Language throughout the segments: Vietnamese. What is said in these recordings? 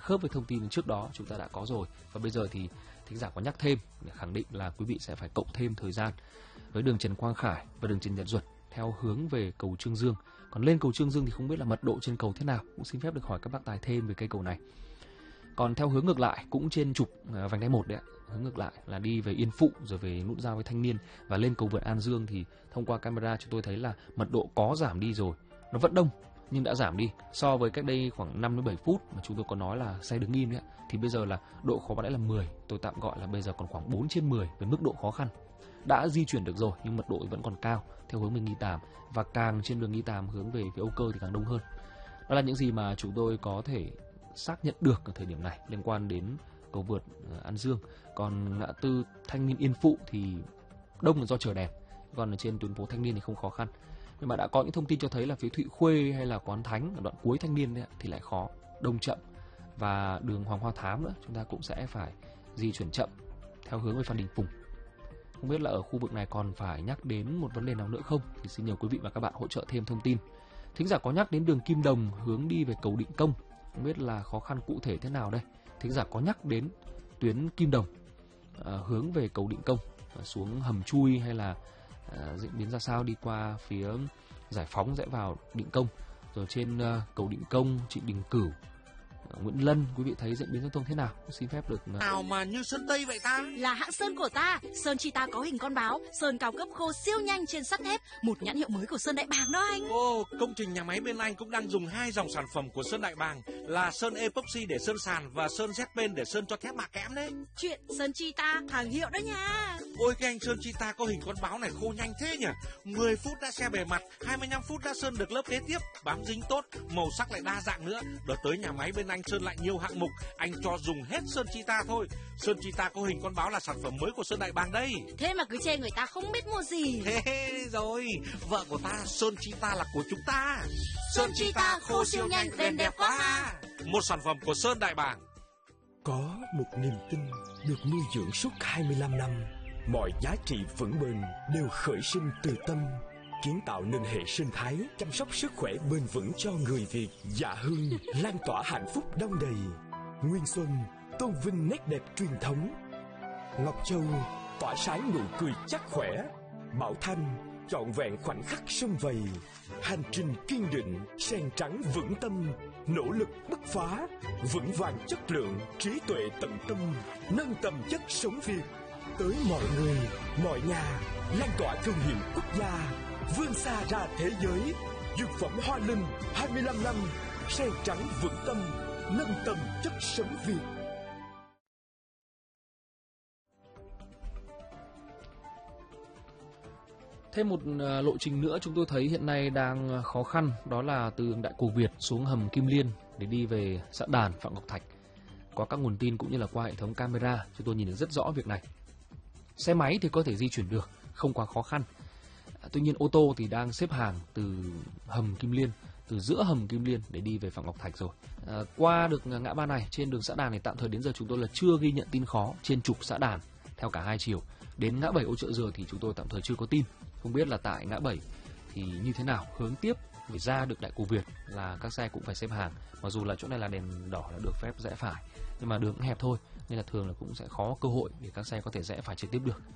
khớp với thông tin trước đó chúng ta đã có rồi. Và bây giờ thì thính giả có nhắc thêm để khẳng định là quý vị sẽ phải cộng thêm thời gian với đường Trần Quang Khải và đường Trần Nhật Duật theo hướng về cầu Trương Dương. Còn lên cầu Trương Dương thì không biết là mật độ trên cầu thế nào, cũng xin phép được hỏi các bác tài thêm về cây cầu này. Còn theo hướng ngược lại cũng trên trục vành đai 1 đấy ạ, hướng ngược lại là đi về Yên Phụ rồi về nút giao với Thanh Niên và lên cầu vượt An Dương thì thông qua camera chúng tôi thấy là mật độ có giảm đi rồi. Nó vẫn đông nhưng đã giảm đi so với cách đây khoảng 5 đến 7 phút mà chúng tôi có nói là xe đứng im đấy ạ. Thì bây giờ là độ khó ban nãy là 10, tôi tạm gọi là bây giờ còn khoảng 4 trên 10 với mức độ khó khăn. Đã di chuyển được rồi nhưng mật độ vẫn còn cao theo hướng về Nghi Tàm, và càng trên đường Nghi Tàm hướng về phía Âu Cơ thì càng đông hơn. Đó là những gì mà chúng tôi có thể xác nhận được ở thời điểm này liên quan đến cầu vượt An Dương. Còn ngã tư Thanh Niên Yên Phụ thì đông là do chờ đèn, còn ở trên tuyến phố Thanh Niên thì không khó khăn. Nhưng mà đã có những thông tin cho thấy là phía Thụy Khuê hay là Quán Thánh ở đoạn cuối Thanh Niên thì lại khó, đông chậm, và đường Hoàng Hoa Thám nữa chúng ta cũng sẽ phải di chuyển chậm theo hướng về Phan Đình Phùng. Không biết là ở khu vực này còn phải nhắc đến một vấn đề nào nữa không thì xin nhờ quý vị và các bạn hỗ trợ thêm thông tin. Thính giả có nhắc đến đường Kim Đồng hướng đi về cầu Định Công, không biết là khó khăn cụ thể thế nào đây. Thính giả có nhắc đến tuyến Kim Đồng hướng về cầu Định Công xuống hầm chui hay là diễn biến ra sao đi qua phía Giải Phóng rẽ vào Định Công, rồi trên cầu Định Công, Trịnh Đình Cửu, Nguyễn Lân, quý vị thấy diễn biến giao thông thế nào? Xin phép được nào mà như sơn Tây vậy ta? Là hãng sơn của ta, sơn Cheetah có hình con báo, sơn cao cấp khô siêu nhanh trên sắt thép, một nhãn hiệu mới của Sơn Đại Bàng đó anh. Ồ, công trình nhà máy bên anh cũng đang dùng 2 dòng sản phẩm của Sơn Đại Bàng là sơn epoxy để sơn sàn và sơn Z-pen để sơn cho thép mạ kẽm đấy. Chuyện sơn Cheetah hàng hiệu đó nha. Ôi cái anh sơn Cheetah có hình con báo này khô nhanh thế nhỉ? 10 phút đã xe bề mặt, 25 phút đã sơn được lớp kế tiếp, bám dính tốt, màu sắc lại đa dạng nữa. Đợt tới nhà máy bên anh sơn lại nhiều hạng mục, anh cho dùng hết sơn Cheetah thôi. Sơn Cheetah có hình con báo là sản phẩm mới của Sơn Đại Bàng đây. Thế mà cứ chê người ta không biết mua gì. Thế rồi, vợ của ta sơn Cheetah là của chúng ta. Sơn Cheetah khô siêu nhanh, bền đẹp quá ha. Một sản phẩm của Sơn Đại Bàng. Có một niềm tin được nuôi dưỡng suốt 25 năm. Mọi giá trị vững bền đều khởi sinh từ tâm, kiến tạo nên hệ sinh thái chăm sóc sức khỏe bền vững cho người Việt. Dạ Hương lan tỏa hạnh phúc đong đầy. Nguyên Xuân tôn vinh nét đẹp truyền thống. Ngọc Châu tỏa sáng nụ cười chắc khỏe. Bảo Thanh trọn vẹn khoảnh khắc sum vầy. Hành trình kiên định, sen trắng vững tâm, nỗ lực bứt phá, vững vàng chất lượng, trí tuệ tận tâm, nâng tầm chất sống Việt tới mọi người, mọi nhà, lan tỏa thương hiệu quốc gia, vươn xa ra thế giới. Dược phẩm Hoa Linh 25 năm, sen trắng vững tâm, nâng tầm chất sống Việt. Thêm một lộ trình nữa chúng tôi thấy hiện nay đang khó khăn, đó là từ Đại Cổ Việt xuống hầm Kim Liên để đi về xã Đàn, Phạm Ngọc Thạch. Qua các nguồn tin cũng như là qua hệ thống camera, chúng tôi nhìn được rất rõ việc này. Xe máy thì có thể di chuyển được, không quá khó khăn. Tuy nhiên ô tô thì đang xếp hàng từ hầm Kim Liên, từ giữa hầm Kim Liên để đi về Phạm Ngọc Thạch rồi. Qua được ngã ba này trên đường xã Đàn thì tạm thời đến giờ chúng tôi là chưa ghi nhận tin khó trên trục xã Đàn theo cả hai chiều. Đến ngã 7 Ô Chợ Dừa thì chúng tôi tạm thời chưa có tin. Không biết là tại ngã 7 thì như thế nào, hướng tiếp để ra được Đại Cổ Việt là các xe cũng phải xếp hàng. Mặc dù là chỗ này là đèn đỏ là được phép rẽ phải, nhưng mà đường cũng hẹp thôi nên là thường là cũng sẽ khó cơ hội để các xe có thể rẽ phải trực tiếp được.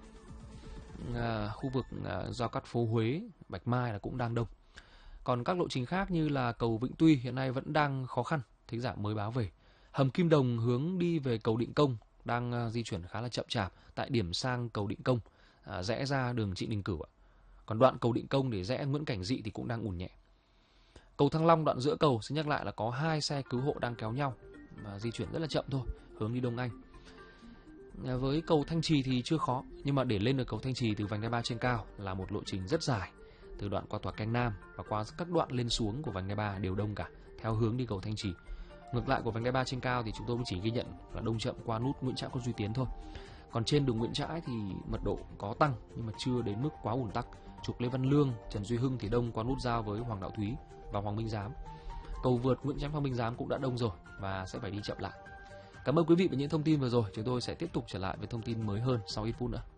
Khu vực giao cắt phố Huế, Bạch Mai là cũng đang đông. Còn các lộ trình khác như là cầu Vĩnh Tuy hiện nay vẫn đang khó khăn, thính giả mới báo về. Hầm Kim Đồng hướng đi về cầu Định Công đang di chuyển khá là chậm chạp tại điểm sang cầu Định Công, rẽ ra đường Trịnh Đình Cửu. Còn đoạn cầu Định Công để rẽ Nguyễn Cảnh Dị thì cũng đang ùn nhẹ. Cầu Thăng Long đoạn giữa cầu, xin nhắc lại là có 2 xe cứu hộ đang kéo nhau và di chuyển rất là chậm thôi, hướng đi Đông Anh. Với cầu Thanh Trì thì chưa khó, nhưng mà để lên được cầu Thanh Trì từ vành đai 3 trên cao là một lộ trình rất dài, từ đoạn qua tòa Canh Nam và qua các đoạn lên xuống của vành đai 3 đều đông cả, theo hướng đi cầu Thanh Trì. Ngược lại của vành đai 3 trên cao thì chúng tôi chỉ ghi nhận là đông chậm qua nút Nguyễn Trãi, Quận Duy Tiến thôi. Còn trên đường Nguyễn Trãi thì mật độ có tăng nhưng mà chưa đến mức quá ùn tắc. Trục Lê Văn Lương, Trần Duy Hưng thì đông qua nút giao với Hoàng Đạo Thúy và Hoàng Minh Giám. Cầu vượt Nguyễn Trãi, Hoàng Minh Giám cũng đã đông rồi và sẽ phải đi chậm lại. Cảm ơn quý vị về những thông tin vừa rồi. Chúng tôi sẽ tiếp tục trở lại với thông tin mới hơn sau ít phút nữa.